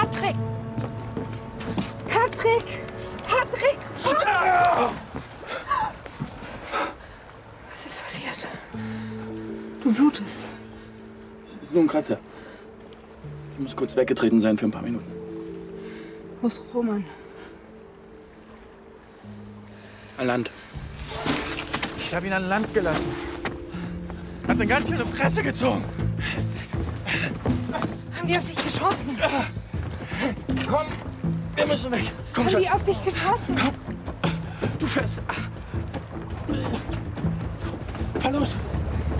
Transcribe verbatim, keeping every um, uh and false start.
Patrick! Patrick! Patrick! Patrick! Was ist passiert? Du blutest. Es ist nur ein Kratzer. Ich muss kurz weggetreten sein für ein paar Minuten. Wo ist Roman? An Land. Ich habe ihn an Land gelassen. Hat eine ganz schöne Fresse gezogen. Haben die auf dich geschossen? Komm, wir müssen weg. Komm, Haben Schatz. die auf dich geschossen? Du fährst. Fahr los.